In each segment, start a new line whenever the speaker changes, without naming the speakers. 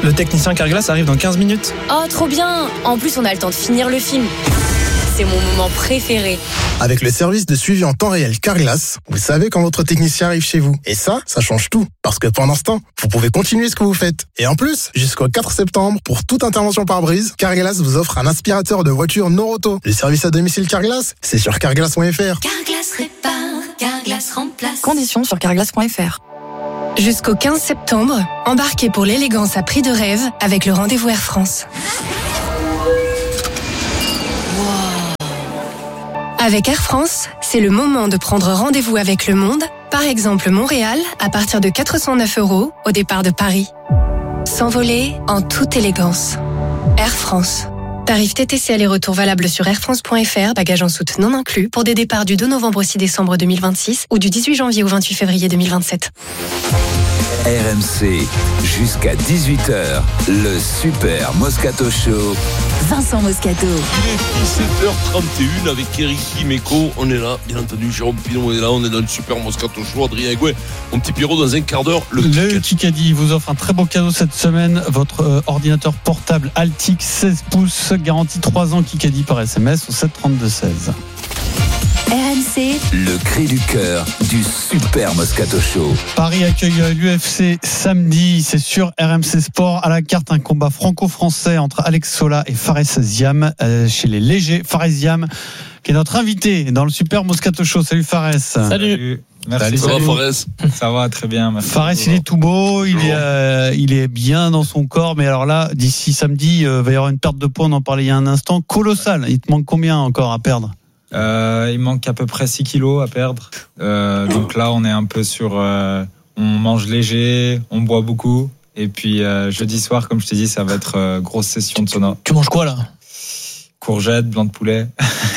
le technicien Carglass arrive dans 15 minutes.
Oh, trop bien! En plus, on a le temps de finir le film. C'est mon moment préféré.
Avec le service de suivi en temps réel Carglass, vous savez quand votre technicien arrive chez vous. Et ça change tout. Parce que pendant ce temps, vous pouvez continuer ce que vous faites. Et en plus, jusqu'au 4 septembre, pour toute intervention par brise, Carglass vous offre un aspirateur de voiture Noroto. Le service à domicile Carglass, c'est sur carglass.fr.
Carglass répare, Carglass remplace.
Conditions sur carglass.fr.
Jusqu'au 15 septembre, embarquez pour l'élégance à prix de rêve avec le rendez-vous Air France. Avec Air France, c'est le moment de prendre rendez-vous avec le monde, par exemple Montréal, à partir de 409 € au départ de Paris. S'envoler en toute élégance. Air France. Tarif TTC aller-retour valable sur airfrance.fr, bagages en soute non inclus, pour des départs du 2 novembre au 6 décembre 2026 ou du 18 janvier au 28 février 2027.
RMC, jusqu'à 18h, le Super Moscato Show.
Vincent Moscato.
Il est 17h31 avec Eric Dimeco. On est là, bien entendu. Jérôme Pinot est là. On est dans le Super Moscato Show. Adrien Gouet, mon petit Pierrot, dans un quart d'heure.
Le Kikadi vous offre un très beau cadeau cette semaine. Votre ordinateur portable Altix 16 pouces, garantie 3 ans Kikadi par SMS au 7 32 16.
RMC,
Le cri du cœur du Super Moscato Show.
Paris accueille l'UFC samedi, c'est sur RMC Sport. À la carte, un combat franco-français entre Alex Sola et Fares Ziam chez les légers. Fares Ziam, qui est notre invité dans le Super Moscato Show. Salut Fares.
Salut. Merci.
Ça va, Fares?
Ça va très bien. Merci.
Fares, il est tout beau, il est bien dans son corps, mais alors là, d'ici samedi, il va y avoir une perte de poids. On en parlait il y a un instant, colossale. Il te manque combien encore à perdre?
Il manque à peu près 6 kilos à perdre. Donc là, on est un peu sur... on mange léger, on boit beaucoup. Et puis jeudi soir, comme je t'ai dit, ça va être grosse session de sauna.
Tu manges quoi là?
Courgettes, blanc de poulet.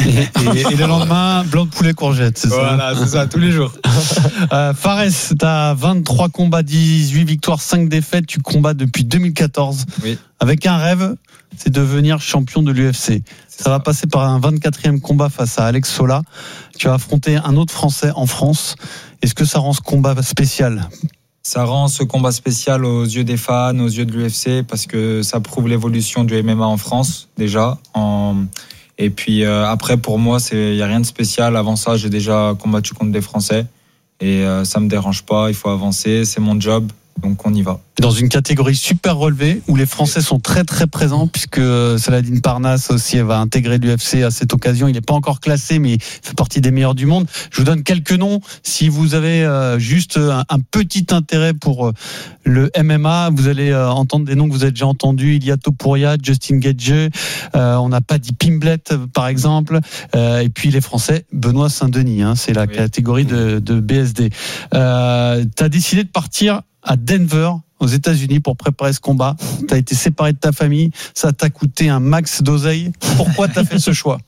Et le lendemain, blanc de poulet courgette, c'est ça?
Voilà, c'est ça, tous les jours.
Fares, t'as 23 combats, 18 victoires, 5 défaites. Tu combats depuis 2014.
Oui.
Avec un rêve, c'est devenir champion de l'UFC. Ça va passer par un 24e combat face à Alex Sola. Tu vas affronter un autre Français en France. Est-ce que ça rend ce combat spécial?
Ça rend ce combat spécial aux yeux des fans, aux yeux de l'UFC, parce que ça prouve l'évolution du MMA en France, déjà. Et puis après, pour moi, il n'y a rien de spécial. Avant ça, j'ai déjà combattu contre des Français. Et ça ne me dérange pas, il faut avancer, c'est mon job. Donc on y va.
Dans une catégorie super relevée où les Français sont très très présents, puisque Saladin Parnasse aussi va intégrer l'UFC à cette occasion. Il n'est pas encore classé, mais il fait partie des meilleurs du monde. Je vous donne quelques noms. Si vous avez juste un petit intérêt pour le MMA, vous allez entendre des noms que vous avez déjà entendus. Ilia Topuria, Justin Gaethje, on n'a pas dit Pimblet par exemple. Et puis les Français, Benoît Saint-Denis. C'est la catégorie de BSD. T'as décidé de partir à Denver, aux États-Unis, pour préparer ce combat. Tu as été séparé de ta famille, ça t'a coûté un max d'oseille. Pourquoi tu as fait ce choix?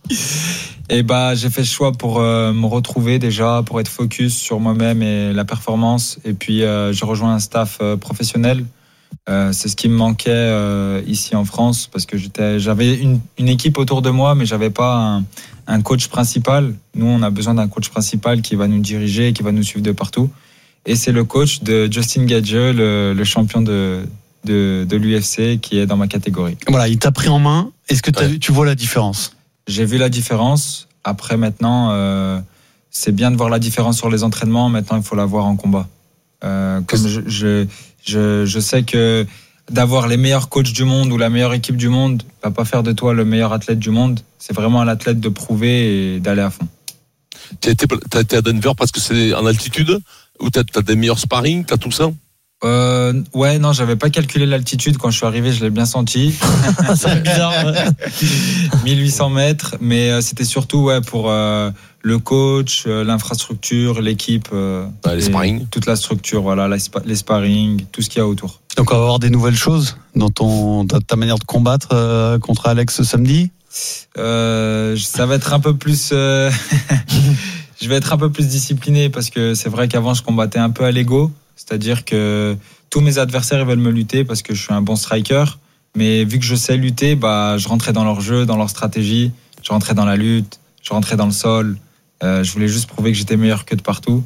J'ai fait ce choix pour me retrouver déjà, pour être focus sur moi-même et la performance. Et puis j'ai rejoint un staff professionnel. C'est ce qui me manquait ici en France, parce que j'avais une équipe autour de moi, mais j'avais pas un coach principal. Nous, on a besoin d'un coach principal qui va nous diriger, qui va nous suivre de partout. Et c'est le coach de Justin Gaethje, le champion de l'UFC, qui est dans ma catégorie.
Voilà, il t'a pris en main. Est-ce que tu vois la différence? J'ai
vu la différence. Après, maintenant, c'est bien de voir la différence sur les entraînements. Maintenant, il faut la voir en combat. Comme je sais que d'avoir les meilleurs coachs du monde ou la meilleure équipe du monde va pas faire de toi le meilleur athlète du monde. C'est vraiment à l'athlète de prouver et d'aller à fond.
T'as été à Denver parce que c'est en altitude? Ou t'as des meilleurs sparring, t'as tout ça?
Non, j'avais pas calculé l'altitude quand je suis arrivé, je l'ai bien senti.
C'est bizarre.
1800 mètres, mais c'était surtout pour le coach, l'infrastructure, l'équipe,
les sparring,
toute la structure, voilà, les sparring, tout ce qu'il y a autour.
Donc on va avoir des nouvelles choses dans ta manière de combattre contre Alex samedi.
Ça va être un peu plus. Je vais être un peu plus discipliné, parce que c'est vrai qu'avant je combattais un peu à l'ego, c'est-à-dire que tous mes adversaires veulent me lutter parce que je suis un bon striker, mais vu que je sais lutter, je rentrais dans leur jeu, dans leur stratégie, je rentrais dans la lutte, je rentrais dans le sol, je voulais juste prouver que j'étais meilleur que de partout.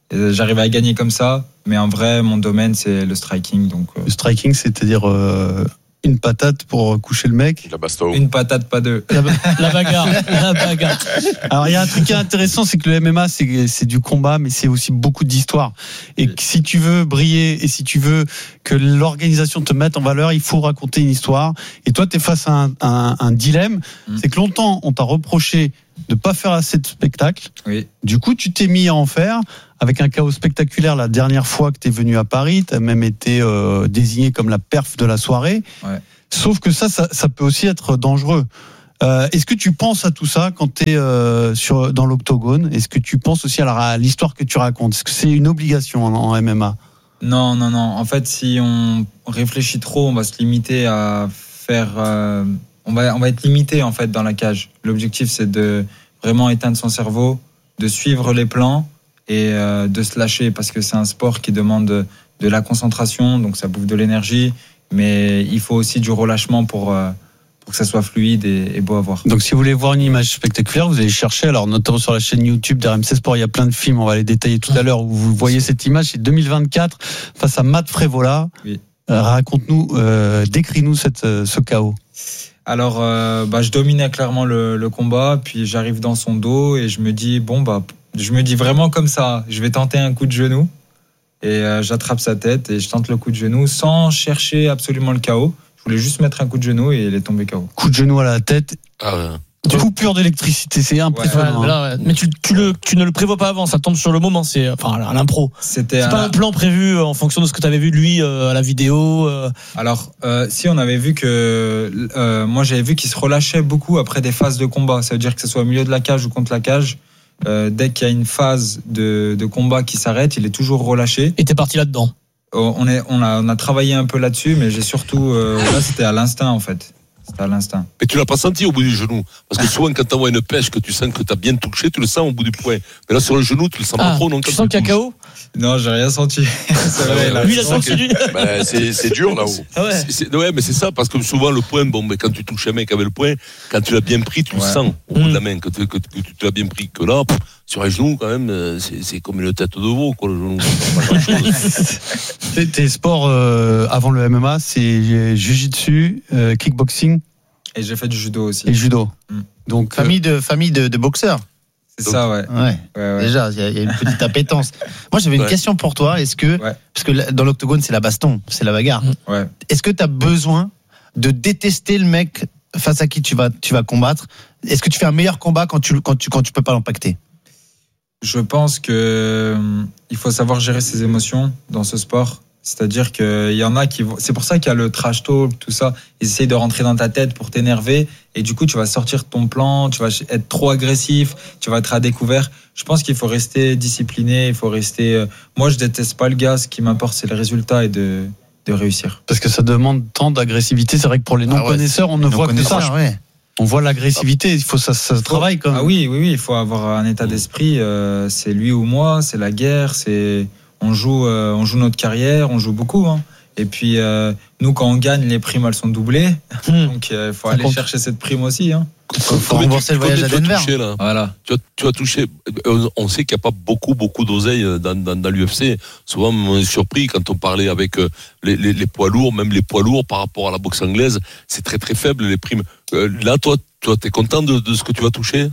J'arrivais à gagner comme ça, mais en vrai, mon domaine, c'est le striking. Donc,
Le striking, c'est-à-dire une patate pour coucher le mec.
La baston.
une patate, pas deux.
La bagarre. La bagarre.
Alors il y a un truc qui est intéressant, c'est que le MMA c'est du combat, mais c'est aussi beaucoup d'histoire. Et que si tu veux briller et si tu veux que l'organisation te mette en valeur, il faut raconter une histoire. Et toi, tu es face à un dilemme. C'est que longtemps, on t'a reproché de pas faire assez de spectacles.
Oui.
Du coup, tu t'es mis à en faire avec un chaos spectaculaire la dernière fois que tu es venu à Paris. Tu as même été désigné comme la perf de la soirée.
Ouais.
Sauf que ça peut aussi être dangereux. Est-ce que tu penses à tout ça quand tu es dans l'octogone? Est-ce que tu penses aussi à l'histoire que tu racontes? Est-ce que c'est une obligation en MMA?
Non. En fait, si on réfléchit trop, on va se limiter à faire. On va être limité en fait dans la cage. L'objectif, c'est de vraiment éteindre son cerveau, de suivre les plans et de se lâcher, parce que c'est un sport qui demande de la concentration, donc ça bouffe de l'énergie, mais il faut aussi du relâchement pour que ça soit fluide et beau à voir.
Donc si vous voulez voir une image spectaculaire, vous allez chercher, alors notamment sur la chaîne YouTube d'RMC Sport, il y a plein de films, on va les détailler tout à l'heure, où vous voyez cette image, c'est 2024 face à Matt Frévola.
Oui.
Raconte-nous, décris-nous ce chaos.
Alors, je dominais clairement le combat, puis j'arrive dans son dos et je me dis vraiment comme ça, je vais tenter un coup de genou et j'attrape sa tête et je tente le coup de genou sans chercher absolument le KO. Je voulais juste mettre un coup de genou et il est tombé KO.
Coup de genou à la tête.
Ah ouais.
Coupure d'électricité, c'est impressionnant.
Ouais. Mais tu ne le prévois pas avant, ça tombe sur le moment, c'est à l'impro. C'est pas un plan prévu en fonction de ce que tu avais vu de lui à la vidéo.
Alors, si on avait vu que moi j'avais vu qu'il se relâchait beaucoup après des phases de combat, ça veut dire que ce soit au milieu de la cage ou contre la cage, dès qu'il y a une phase de combat qui s'arrête, il est toujours relâché.
Et t'es parti là-dedans.
On a travaillé un peu là-dessus, mais j'ai surtout là c'était à l'instinct en fait. C'était à l'instinct.
Mais tu l'as pas senti au bout du genou. Parce que souvent, quand tu envoies une pêche, que tu sens que tu as bien touché, tu le sens au bout du poing. Mais là, sur le genou, tu le sens pas trop. Non,
tu sens qu'il y a KO?
Non, j'ai rien senti. C'est vrai,
lui, il a senti, lui.
C'est dur, là-haut.
Ouais, mais c'est ça, parce que souvent, le poing, mais quand tu touches un mec avec le poing, quand tu l'as bien pris, tu le sens au bout de la main, que tu l'as bien pris. Que là, sur un genou, quand même, c'est comme une tête de veau, quoi, le genou.
Tes sports avant le MMA, c'est jiu-jitsu, kickboxing.
Et j'ai fait du judo aussi.
Et judo. Donc
famille de boxeurs.
C'est ça, ouais.
Déjà, il y a une petite appétence. Moi, j'avais une question pour toi. Est-ce que, parce que dans l'octogone, c'est la baston, c'est la bagarre.
Ouais.
Est-ce que tu as besoin de détester le mec face à qui tu vas combattre? Est-ce que tu fais un meilleur combat quand tu peux pas l'impacter?
Je pense que il faut savoir gérer ses émotions dans ce sport. C'est-à-dire qu'il y en a c'est pour ça qu'il y a le trash talk, tout ça. Ils essayent de rentrer dans ta tête pour t'énerver. Et du coup, tu vas sortir de ton plan, tu vas être trop agressif, tu vas être à découvert. Je pense qu'il faut rester discipliné, il faut rester. Moi, je déteste pas le gars. Ce qui m'importe, c'est le résultat et de réussir.
Parce que ça demande tant d'agressivité. C'est vrai que pour les non-connaisseurs, on ne voit que ça. On voit l'agressivité. Il faut ça travaille comme.
Ah oui. Il faut avoir un état d'esprit. C'est lui ou moi. C'est la guerre. On joue notre carrière, on joue beaucoup. Hein. Et puis, nous, quand on gagne, les primes, elles sont doublées. Donc, il faut aller chercher cette prime aussi. Hein.
Il faut rembourser le voyage à Denver.
Voilà. Tu as touché. On sait qu'il n'y a pas beaucoup d'oseille dans l'UFC. Souvent, on est surpris quand on parlait avec les poids lourds, même les poids lourds par rapport à la boxe anglaise. C'est très, très faible, les primes. Là, toi, t'es content de ce que tu vas toucher?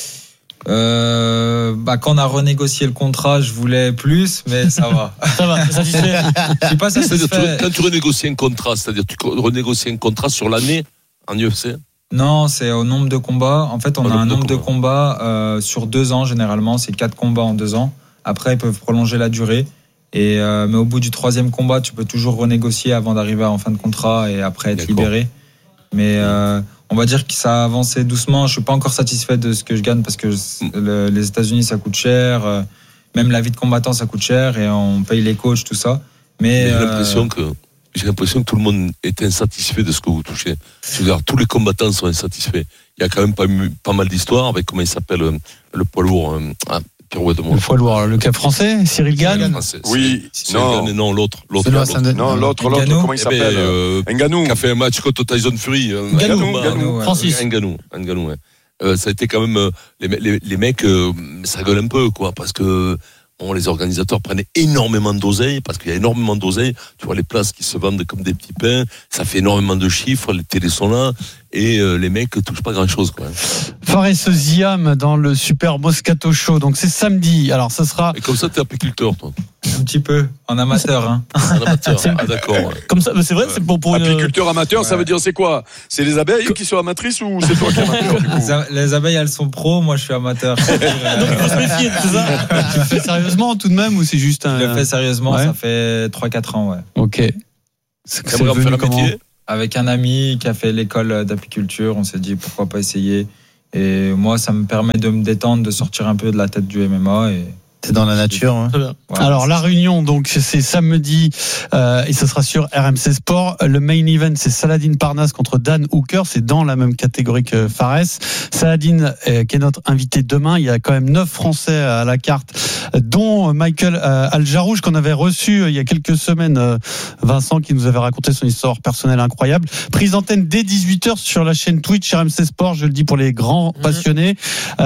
Quand on a renégocié le contrat, je voulais plus, mais ça va.
Ça va, c'est satisfait.
Je suis pas satisfait.
Quand tu renégocies un contrat, c'est-à-dire tu renégocies un contrat sur l'année en UFC?
Non, c'est au nombre de combats. En fait, on a un nombre de combats sur 2 ans, généralement. C'est 4 combats en 2 ans. Après, ils peuvent prolonger la durée. Mais au bout du 3e combat, tu peux toujours renégocier avant d'arriver en fin de contrat et après être libéré. Mais on va dire que ça a avancé doucement. Je suis pas encore satisfait de ce que je gagne parce que les États-Unis, ça coûte cher. Même la vie de combattant, ça coûte cher et on paye les coachs, tout ça. Mais
j'ai l'impression que tout le monde est insatisfait de ce que vous touchez. Tous les combattants sont insatisfaits. Il y a quand même pas mal d'histoires avec comment il s'appelle le poids lourd.
Le poids lourd, le cap français, Cyril Gane.
Oui,
non, l'autre.
Non, l'autre, comment il s'appelle? Ngannou.
Qui a fait un match contre Tyson Fury.
Ngannou. Francis.
Ngannou, ouais. Ça a été quand même les mecs, ça gueule un peu, quoi, parce que les organisateurs prennent énormément d'oseille, parce qu'il y a énormément d'oseille. Tu vois les places qui se vendent comme des petits pains, ça fait énormément de chiffres, les télés sont là, et les mecs touchent pas grand-chose, quoi.
Fares Ziam dans le Super Moscato Show, donc c'est samedi. Alors ça sera.
Et comme ça, t'es apiculteur, toi.
Un petit peu, en amateur. Hein.
En amateur, d'accord. Ouais.
Comme ça, c'est vrai, c'est pour
apiculteur amateur, ça veut dire c'est quoi? C'est les abeilles qui sont amatrices ou c'est toi qui es amateur, du coup?
Les abeilles, elles sont pros, moi je suis amateur.
Donc il faut se méfier, c'est ça?
Tu le fais sérieusement tout de même ou c'est juste un.
Je le fais sérieusement, ça fait 3-4 ans, ouais.
Ok.
C'est venu faire comment?
Avec un ami qui a fait l'école d'apiculture, on s'est dit pourquoi pas essayer. Et moi, ça me permet de me détendre, de sortir un peu de la tête du MMA et.
T'es dans la nature. Hein.
Ouais, alors la réunion, donc c'est samedi et ce sera sur RMC Sport. Le main event, c'est Saladin Parnasse contre Dan Hooker. C'est dans la même catégorie que Fares. Saladin, qui est notre invité demain. Il y a quand même 9 Français à la carte, dont Michael Aljarouche qu'on avait reçu il y a quelques semaines. Vincent qui nous avait raconté son histoire personnelle incroyable. Prise d'antenne dès 18h sur la chaîne Twitch RMC Sport. Je le dis pour les grands passionnés.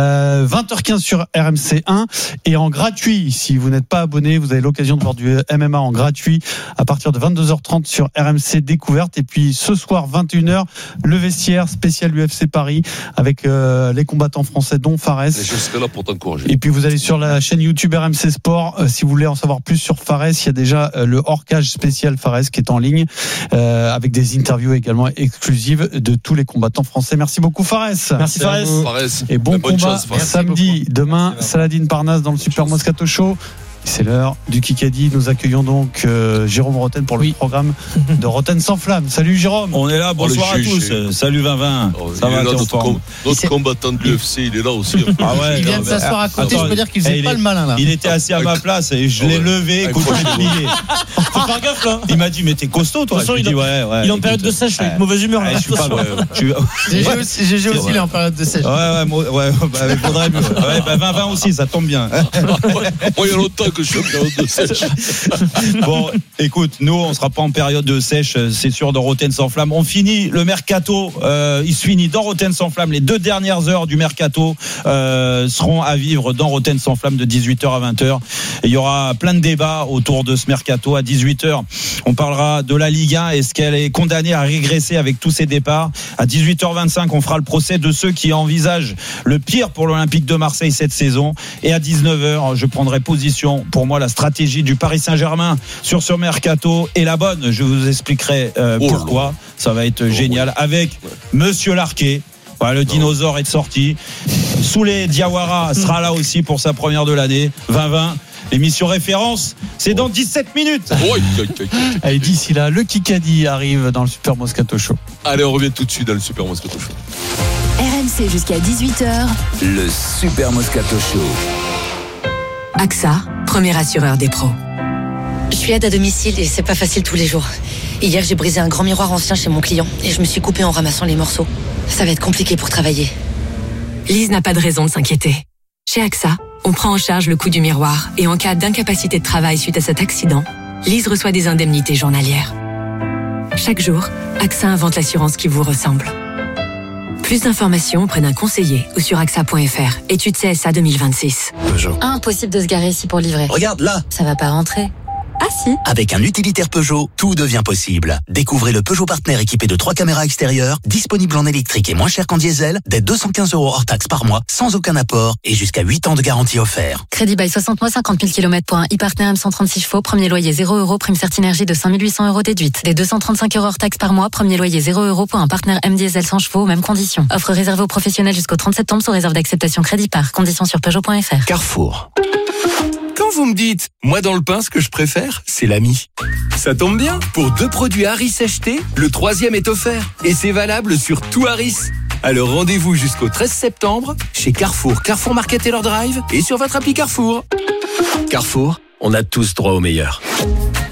20h15 sur RMC 1 et en gratuit. Si vous n'êtes pas abonné, vous avez l'occasion de voir du MMA en gratuit à partir de 22h30 sur RMC Découverte. Et puis ce soir 21h, le vestiaire spécial UFC Paris avec les combattants français dont Fares.
Et je serai là pour t'encourager.
Et puis vous allez sur la chaîne YouTube RMC Sport. Si vous voulez en savoir plus sur Fares, il y a déjà le hors-cage spécial Fares qui est en ligne avec des interviews également exclusives de tous les combattants français. Merci beaucoup Fares.
Merci Fares.
Et bon combat samedi. Demain, Saladin Parnasse dans le Super Moscato Show. C'est l'heure du Kikadi. Nous accueillons donc Jérôme Roten pour le programme de Roten sans flamme. Salut Jérôme.
On est là, bonsoir à tous. Salut 20-20.
Ça va, notre combattant de l'UFC, il est là aussi.
Ah ouais, il vient de s'asseoir à côté, je peux dire qu'il faisait pas le malin là.
Il était assis à ma place et je l'ai levé, écoute, je l'ai plié.
Faut faire gaffe là.
Il m'a dit mais t'es costaud toi.
Il est en période de sèche avec mauvaise humeur là.
Je suis pas
GG aussi il est en période de sèche.
Ouais, il faudrait mieux. Ouais, 20-20 aussi, ça tombe bien.
Moi il y a longtemps que je suis en période de sèche.
Bon, écoute, nous on sera pas en période de sèche, c'est sûr, dans Roten sans flamme. On finit le mercato, il se finit dans Roten sans flamme. Les 2 dernières heures du mercato seront à vivre dans Roten sans flamme de 18h à 20h. Et il y aura plein de débats autour de ce mercato. À 18h, on parlera de la Ligue 1. Est-ce qu'elle est condamnée à régresser avec tous ses départs? À 18h25, on fera le procès de ceux qui envisagent le pire pour l'Olympique de Marseille cette saison. Et à 19h, je prendrai position. Pour moi, la stratégie du Paris Saint-Germain sur ce mercato est la bonne. Je vous expliquerai pourquoi. Ça va être génial. Avec Monsieur Larquet. Voilà, le dinosaure est sorti. Souley Diawara sera là aussi pour sa première de l'année. 20-20. L'émission référence, c'est dans 17 minutes.
Allez, d'ici là, le Kikadi arrive dans le Super Moscato Show.
Allez, on revient tout de suite dans le Super Moscato Show.
RMC jusqu'à 18h.
Le Super Moscato Show.
AXA, premier assureur des pros. Je suis aide à domicile et c'est pas facile tous les jours. Hier, j'ai brisé un grand miroir ancien chez mon client et je me suis coupé en ramassant les morceaux. Ça va être compliqué pour travailler. Lise n'a pas de raison de s'inquiéter. Chez AXA, on prend en charge le coût du miroir et en cas d'incapacité de travail suite à cet accident, Lise reçoit des indemnités journalières. Chaque jour, AXA invente l'assurance qui vous ressemble. Plus d'informations auprès d'un conseiller ou sur AXA.fr. Étude CSA 2026.
Peugeot.
Impossible de se garer ici pour livrer.
Regarde là.
Ça va pas rentrer. Ah si.
Avec un utilitaire Peugeot, tout devient possible. Découvrez le Peugeot Partner équipé de 3 caméras extérieures, disponible en électrique et moins cher qu'en diesel, dès 215 € hors taxe par mois, sans aucun apport et jusqu'à 8 ans de garantie offert.
Crédit by 60 mois, 50 000 km pour un e-Partner M136 chevaux, premier loyer 0 €, prime Certinergie de 5 800 € déduite. Dès 235 € hors taxe par mois, premier loyer 0 € pour un Partner M diesel 100 chevaux, mêmes conditions. Offre réservée aux professionnels jusqu'au 30 septembre sous réserve d'acceptation crédit par. Conditions sur Peugeot.fr.
Carrefour. Quand vous me dites, moi dans le pain, ce que je préfère, c'est l'ami. Ça tombe bien, pour 2 produits Harris achetés, le 3e est offert. Et c'est valable sur tout Harris. Alors rendez-vous jusqu'au 13 septembre chez Carrefour, Carrefour Market et leur Drive et sur votre appli Carrefour. Carrefour, on a tous droit au meilleur.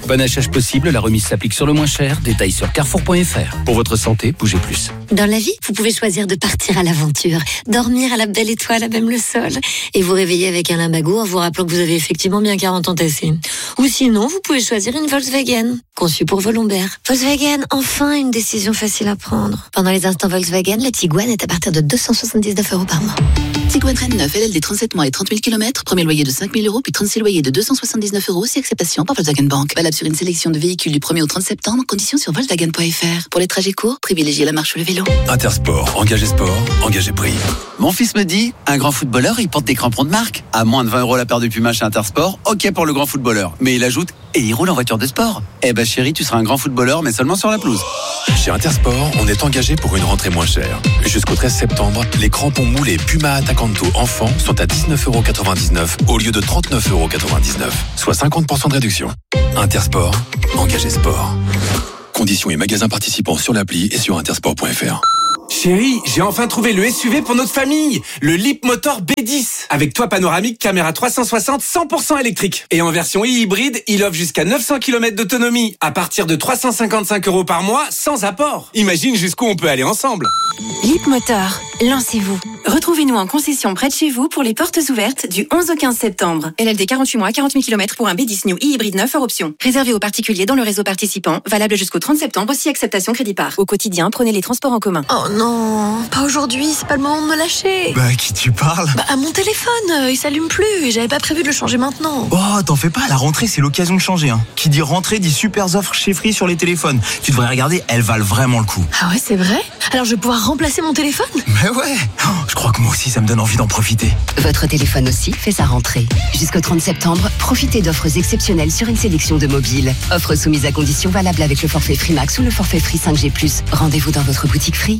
Bon achat possible, la remise s'applique sur le moins cher. Détails sur carrefour.fr. Pour votre santé, bougez plus.
Dans la vie, vous pouvez choisir de partir à l'aventure, dormir à la belle étoile à même le sol, et vous réveiller avec un limbago en vous rappelant que vous avez effectivement bien 40 ans tassés. Ou sinon, vous pouvez choisir une Volkswagen, conçue pour vos lombaires. Volkswagen, enfin une décision facile à prendre. Pendant les instants Volkswagen, la Tiguan est à partir de 279 € par mois.
Tiguan Reine 9, LLD 37 mois et 30 000 km, premier loyer de 5 000 €, puis 36 loyers de 279 €, si acceptation par Volkswagen Bank. Valable sur une sélection de véhicules du 1er au 30 septembre, conditions sur Volkswagen.fr. Pour les trajets courts, privilégiez la marche ou le vélo.
Intersport, engagé sport, engagé prix.
Mon fils me dit, un grand footballeur, il porte des crampons de marque. À moins de 20 € la paire de Puma chez Intersport, ok pour le grand footballeur. Mais il ajoute, et il roule en voiture de sport. Eh ben chérie, tu seras un grand footballeur, mais seulement sur la pelouse.
Chez Intersport, on est engagé pour une rentrée moins chère. Jusqu'au 13 septembre, les crampons moulés Puma Attacanto enfants sont à 19,99 € au lieu de 39,99 €, soit 50% de réduction. Intersport, engagé sport. Conditions et magasins participants sur l'appli et sur intersport.fr.
Chérie, j'ai enfin trouvé le SUV pour notre famille, le Leapmotor B10, avec toit panoramique, caméra 360, 100% électrique. Et en version hybride, il offre jusqu'à 900 km d'autonomie, à partir de 355 € par mois, sans apport. Imagine jusqu'où on peut aller ensemble.
Leapmotor, lancez-vous. Retrouvez-nous en concession près de chez vous pour les portes ouvertes du 11 au 15 septembre. LLD 48 mois, 40 000 km pour un B10 New hybride 9 hors option. Réservé aux particuliers dans le réseau participant, valable jusqu'au 30 septembre, si acceptation crédit par. Au quotidien, prenez les transports en commun.
Oh non, pas aujourd'hui, c'est pas le moment de me lâcher.
Bah, à qui tu parles?
Bah, à mon téléphone, il s'allume plus et j'avais pas prévu de le changer maintenant.
Oh, t'en fais pas, la rentrée, c'est l'occasion de changer. Hein. Qui dit rentrée dit super offres chez Free sur les téléphones. Tu devrais regarder, elles valent vraiment le coup.
Ah ouais, c'est vrai? Alors je vais pouvoir remplacer mon téléphone?
Mais ouais, je crois que moi aussi, ça me donne envie d'en profiter.
Votre téléphone aussi fait sa rentrée. Jusqu'au 30 septembre, profitez d'offres exceptionnelles sur une sélection de mobiles. Offres soumises à conditions valables avec le forfait Free Max ou le forfait Free 5G+. Rendez-vous dans votre boutique Free.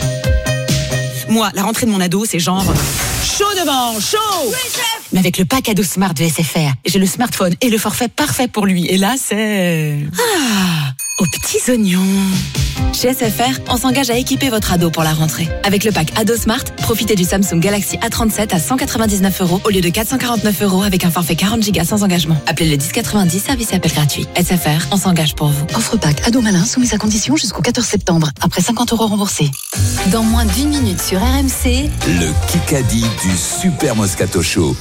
Moi, la rentrée de mon ado, c'est genre chaud devant, chaud. Oui, mais avec le pack ado Smart de SFR, j'ai le smartphone et le forfait parfait pour lui. Et là, c'est aux petits oignons. Chez SFR, on s'engage à équiper votre ado pour la rentrée. Avec le pack ado Smart, profitez du Samsung Galaxy A37 à 199 € au lieu de 449 € avec un forfait 40 Go sans engagement. Appelez le 1090, service et appel gratuit. SFR, on s'engage pour vous.
Offre pack ado malin soumise à conditions jusqu'au 14 septembre. Après 50 € remboursés.
Dans moins d'1 minute sur RMC,
Le Kikadi du Super Moscato Show.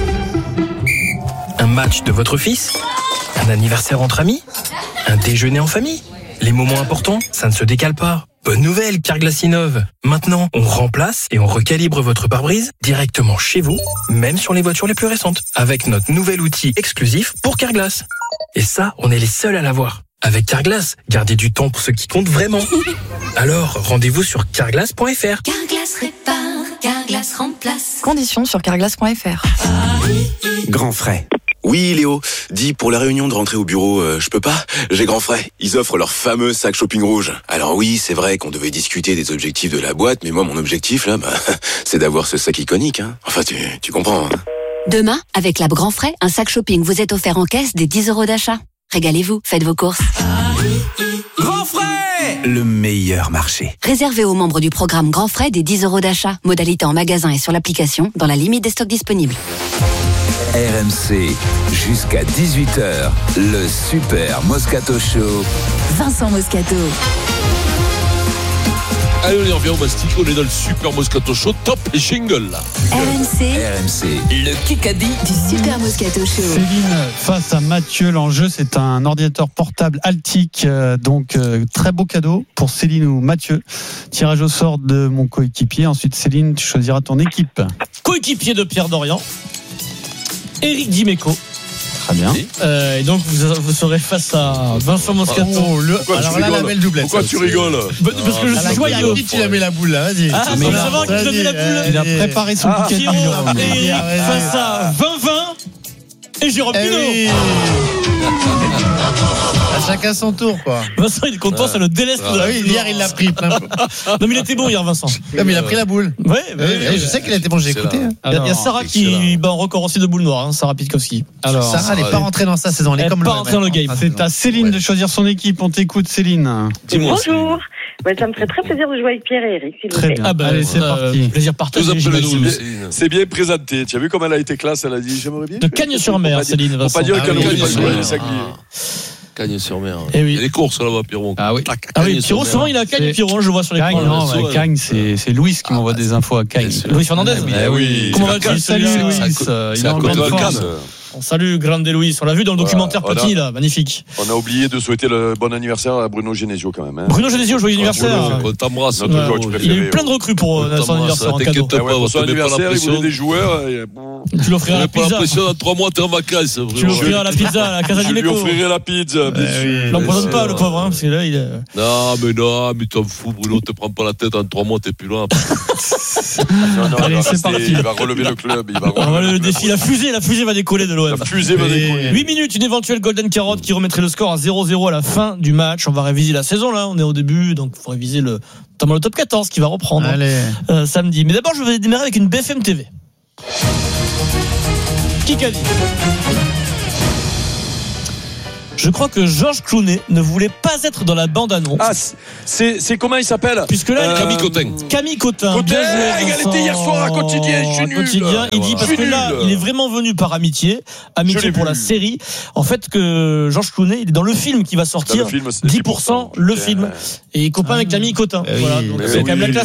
Un match de votre fils? Un anniversaire entre amis? Un déjeuner en famille? Les moments importants, ça ne se décale pas. Bonne nouvelle, Carglass innove. Maintenant, on remplace et on recalibre votre pare-brise directement chez vous, même sur les voitures les plus récentes, avec notre nouvel outil exclusif pour Carglass. Et ça, on est les seuls à l'avoir. Avec Carglass, gardez du temps pour ce qui compte vraiment. Alors, rendez-vous sur carglass.fr.
Carglass répare, Carglass remplace.
Conditions sur carglass.fr.
Grand frais. Oui, Léo. Dis, pour la réunion de rentrée au bureau, je peux pas? J'ai grand frais. Ils offrent leur fameux sac shopping rouge. Alors oui, c'est vrai qu'on devait discuter des objectifs de la boîte, mais moi, mon objectif, là, c'est d'avoir ce sac iconique, hein. Enfin, tu comprends, hein.
Demain, avec l'app Grand Frais, un sac shopping vous est offert en caisse des 10 € d'achat. Régalez-vous, faites vos courses.
Grand frais!
Le meilleur marché.
Réservé aux membres du programme Grand Frais des 10 € d'achat. Modalité en magasin et sur l'application, dans la limite des stocks disponibles.
RMC, jusqu'à 18h, le Super Moscato Show.
Vincent Moscato.
Allez, on y revient au mastic, on est dans le Super Moscato Show, top jingle là.
RMC,
le Kikadi
du Super Moscato Show.
Céline face à Mathieu, l'enjeu c'est un ordinateur portable Altic, donc très beau cadeau pour Céline ou Mathieu. Tirage au sort de mon coéquipier, ensuite Céline, tu choisiras ton équipe.
Coéquipier de Pierre Dorian, Eric Dimeco.
Très bien.
Et donc vous serez face à Vincent Moscato.
Alors là, la belle doublette.
Pourquoi tu rigoles?
Parce que je suis joyeux.
Tu l'as mis la boule là, vas-y.
Ah, mais savoir qui t'a mis la boule.
Il a préparé son bouquet de
Eric face à 20-20 et Jérôme Pinault.
À chacun son tour, quoi.
Vincent, il est content, ça le déleste.
Oui, hier, il l'a pris.
Non, mais il était bon hier, Vincent.
Non, mais il a pris la boule.
Ouais,
je sais qu'il a été bon, j'ai écouté.
Il y a Sarah qui bat un record aussi de boule noire, Sarah Pitkowski.
Alors, Sarah, elle n'est pas rentrée dans sa saison, elle est comme
pas rentrée dans le game.
C'est à Céline de choisir son équipe, on t'écoute Céline.
Bonjour. Ouais, ça me ferait très plaisir de jouer avec Pierre et Eric.
Très bien. Allez, c'est parti.
Plaisir partagé.
C'est bien présenté. Tu as vu comme elle a été classe? Elle a dit j'aimerais bien.
De Cagnes-sur-Mer, Céline.
Faut pas dire qu'elle aurait pas joué les sacs.
Cagnes-sur-Mer.
Eh oui.
Il y a les courses là-bas, Pierrot.
Ah oui.
Pierrot, souvent il a Cagnes, Pierrot, je vois sur les
Cagnes, non, Cagnes, c'est Louis qui m'envoie des infos à Cagnes.
Louis Fernandez.
Oui.
Comment va-t-il?
Salut Louis. Il est en grande forme.
On salue Grande Louis. On l'a vu dans le documentaire Petit, là, magnifique.
On a oublié de souhaiter le bon anniversaire à Bruno Genesio quand même.
Bruno Genesio, joyeux anniversaire.
On t'embrasse.
Il a eu plein de recrues pour son anniversaire en cadeau.
Pour son anniversaire, il voulait des joueurs.
Tu l'offriras la pizza.
Pas l'impression, dans 3 mois, t'es en vacances.
Tu l'offriras la pizza à la Casa di Meco.
Je lui offrirai la pizza, bien sûr.
L'empoisonne pas, le pauvre, parce que là, il est.
Non, mais t'en fous, Bruno, te prends pas la tête, en 3 mois, t'es plus loin.
Allez, c'est parti.
Il va relever le club.
On va le défi. La fusée va décoller de l'OM.
La fusée va décoller.
8 minutes, une éventuelle Golden Carotte qui remettrait le score à 0-0 à la fin du match. On va réviser la saison là, on est au début, donc il faut réviser notamment le top 14 qui va reprendre samedi. Mais d'abord, je vais démarrer avec une BFM TV. Qui a dit ? Je crois que Georges Clooney ne voulait pas être dans la bande-annonce.
Ah, c'est comment il s'appelle ?
Puisque là,
Camille Cotin.
Camille Cotin.
Égalité hier soir à Quotidien, je suis nul.
Quotidien, il dit parce que là, il est vraiment venu par amitié pour la série. En fait, que Georges Clooney, il est dans le film qui va sortir. 10% le film. Et il copain avec Camille Cotin. Voilà, donc c'est quand même la classe.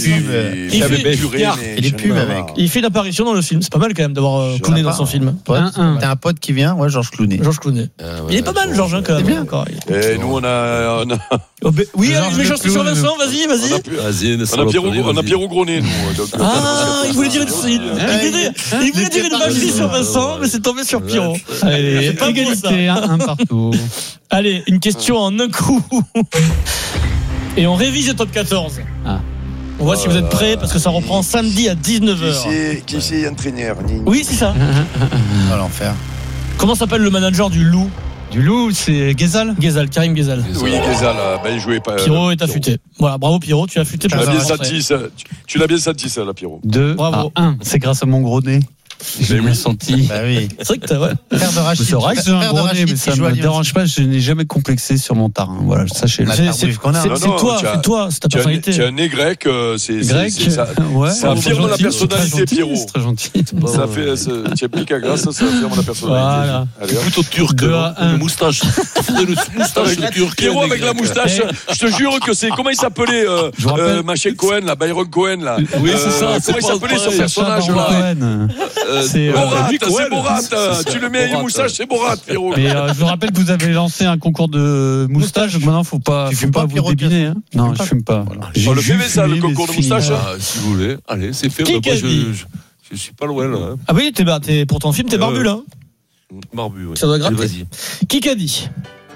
Il fait une apparition dans le film. C'est pas mal quand même d'avoir Clooney dans son film.
T'as un pote qui vient, Georges Clooney.
Il est pas mal, Georges. C'est bien encore.
Et nous, on a...
Oui, mais Jean-Christophe sur Vincent, vas-y.
On a Pierrot Gronet, nous.
Il voulait dire une magie sur Vincent, mais c'est tombé sur Pierrot.
Allez, c'est pas égalité, un partout.
Allez, une question en un coup. Et on révise le top 14. On voit si vous êtes prêts, parce que ça reprend samedi à 19h.
Qui c'est entraîneur ?
Oui, c'est ça.
On va l'enfer.
Comment s'appelle le manager du Loup ?
Du Loup, c'est Ghezal,
Karim Ghezal.
Oui, Ghezal, il jouait pas.
Pierrot est affûté. Voilà, bravo Pierrot, tu as affûté.
Tu l'as bien senti ça, là, Pierrot.
2-1, c'est grâce à mon gros nez. J'ai bien senti.
Bah oui.
C'est vrai que t'as,
Frère de Rachid.
C'est vrai que j'ai un gros nez, mais ça ne me dérange pas. Je n'ai jamais complexé sur mon tarin. Voilà, sachez-le.
C'est toi, c'est ta personnalité.
Tu as un nez grec,
grec.
Ça affirme la personnalité, Pierrot.
C'est très gentil.
Ça fait, tu appliques à grâce, ça affirme la personnalité.
Voilà. C'est plutôt turc, une moustache. Le moustache turc.
Pierrot avec la moustache, je te jure que c'est, comment il s'appelait, machin Cohen, là, Byron Cohen, là.
Oui, c'est ça.
Comment il s'appelait son personnage, là? C'est Borat, tu le mets à une moustache, c'est Borat, Pierrot.
Mais je vous rappelle que vous avez lancé un concours de moustache, donc maintenant faut pas vous débiner. Non, je fume pas.
On le fait ça, le concours de moustache.
Si vous voulez, allez, c'est fait. Je suis pas loin là.
Ah oui, pour ton film, t'es barbu là.
Barbu, oui.
Ça doit gratter. Qui a dit?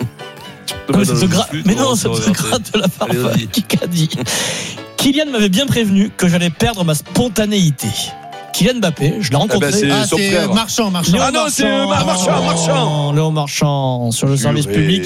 Mais non, ça te gratte de la part. Qui a dit? Kylian m'avait bien prévenu que j'allais perdre ma spontanéité. Kylian Mbappé, je l'ai rencontré.
C'est Marchand.
Ah non, c'est Marchand.
Léon Marchand sur le service public.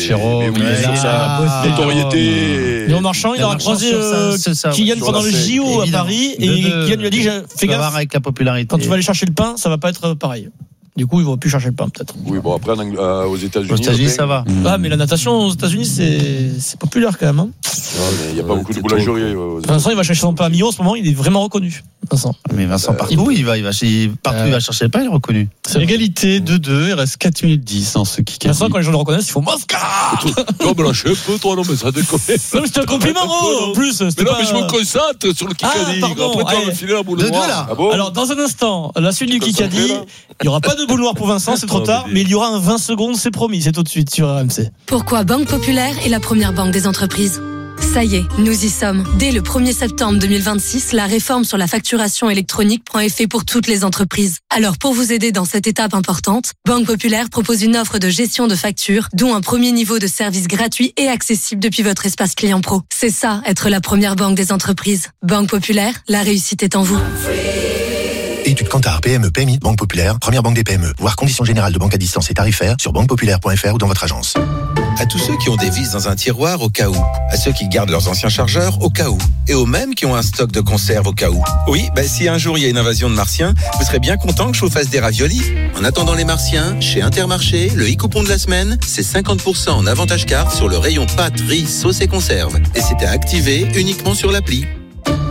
Notoriété.
Léon Marchand, il aura croisé Kylian pendant le JO à Paris et Kylian lui a dit fais gaffe
avec la popularité.
Quand tu vas aller chercher le pain, ça va pas être pareil. Du coup, ils vont plus chercher le pain, peut-être.
Oui, bon, après, aux États-Unis.
Aux États-Unis, ça va.
Ah, mais la natation aux États-Unis, c'est populaire quand même. Hein.
Il n'y a pas beaucoup de boulangeries.
Vincent, il va chercher son pain à Millau en ce moment, il est vraiment reconnu. Vincent.
Mais Vincent, partout, il va chercher le pain, il est reconnu.
C'est égalité 2-2, il reste 4 minutes 10 dans ce qui
Vincent, quand les gens le reconnaissent, ils font Mosca.
Non, mais là, je sais un peu, toi, non, mais ça déconne.
Non, mais c'était un compliment, en plus.
Mais non, mais je me concentre sur le Kikadi. Après, tu vas me filer la boule noire.
Alors, dans un instant, la suite du Kikadi, il n'y aura pas de boule noire pour Vincent, c'est trop tard, mais il y aura un 20 secondes, c'est promis, c'est tout de suite sur RMC.
Pourquoi Banque Populaire est la première banque des entreprises ? Ça y est, nous y sommes. Dès le 1er septembre 2026, la réforme sur la facturation électronique prend effet pour toutes les entreprises. Alors pour vous aider dans cette étape importante, Banque Populaire propose une offre de gestion de factures, dont un premier niveau de service gratuit et accessible depuis votre espace client pro. C'est ça, être la première banque des entreprises. Banque Populaire, la réussite est en vous.
Étude Kantar, PME, PMI, Banque Populaire, première banque des PME. Voir conditions générales de banque à distance et tarifaires sur banquepopulaire.fr ou dans votre agence.
À tous ceux qui ont des vis dans un tiroir au cas où. À ceux qui gardent leurs anciens chargeurs au cas où. Et aux mêmes qui ont un stock de conserve au cas où. Oui, si un jour il y a une invasion de martiens, vous serez bien content que je vous fasse des raviolis. En attendant les martiens, chez Intermarché, le e-coupon de la semaine, c'est 50% en avantage carte sur le rayon pâtes, riz, sauce et conserve. Et c'était activé uniquement sur l'appli.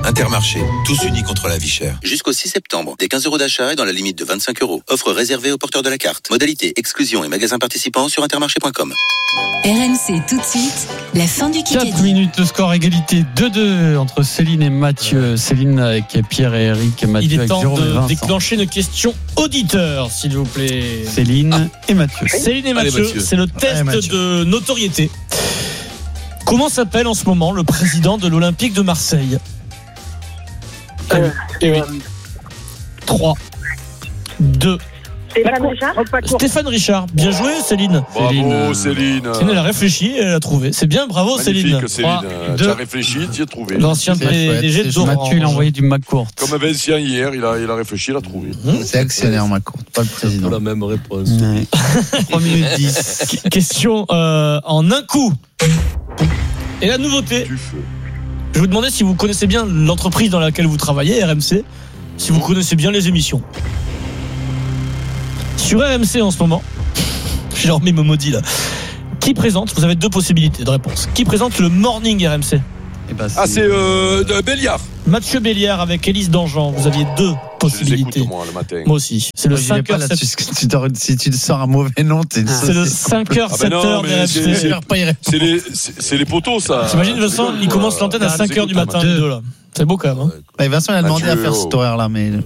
Intermarché, tous unis contre la vie chère. Jusqu'au 6 septembre, des 15 € d'achat et dans la limite de 25 €. Offre réservée aux porteurs de la carte. Modalité, exclusion et magasins participants sur intermarché.com.
RMC tout de suite, la fin du Kikadi.
4 minutes de score égalité 2-2 entre Céline et Mathieu. Céline avec Pierre et Eric et Mathieu
Il est
avec
temps
Jérôme et
de
Vincent.
déclencher une question auditeur, s'il vous plaît.
Céline et Mathieu.
Céline et
Allez,
Mathieu,
Mathieu.
c'est le test de notoriété. Comment s'appelle en ce moment le président de l'Olympique de Marseille? 3, 2. Stéphane Richard. Bien joué, Céline.
Bravo, Céline.
Céline, elle a réfléchi, elle a trouvé. C'est bien, bravo,
Magnifique,
Céline.
Tu as réfléchi, tu as trouvé.
L'ancien PDG d'Orange.
Mathieu, il a envoyé du McCourt.
Comme Vincent hier, il a réfléchi, il a trouvé.
C'est actionnaire, McCourt, pas le président.
La même réponse.
3 minutes 10.
Question en un coup. Et la nouveauté. Je vous demandais si vous connaissez bien l'entreprise dans laquelle vous travaillez, RMC, si vous connaissez bien les émissions. Sur RMC en ce moment, j'ai remis mon maudit là. Qui présente, vous avez 2 possibilités de réponse. Qui présente le Morning RMC?
C'est Béliard.
Mathieu Béliard avec Élise Dangean. Vous aviez 2 possibilités.
Je les écoute, moi, le matin.
Moi aussi. C'est le 5h, 7h.
Si tu sors un mauvais nom, t'es
C'est le 5h, 7h d'RMC.
C'est les poteaux, ça.
T'imagines, Vincent, il commence l'antenne à 5h du matin, les deux là. C'est beau quand même.
Vincent, il a demandé à faire cet horaire-là, mais.